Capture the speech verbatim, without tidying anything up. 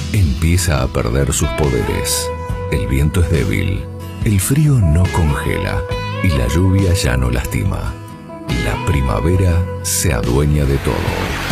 empieza a perder sus poderes. El viento es débil, el frío no congela y la lluvia ya no lastima. La primavera se adueña de todo.